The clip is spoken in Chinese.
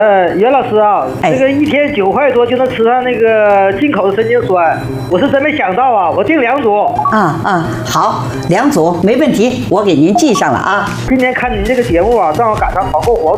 袁老师啊，这个一天9块多就能吃上那个进口的神经酸，我是真没想到啊！我订2组。 好，2组没问题，我给您记上了啊。 今天看您这个节目啊，正好赶上团购活动。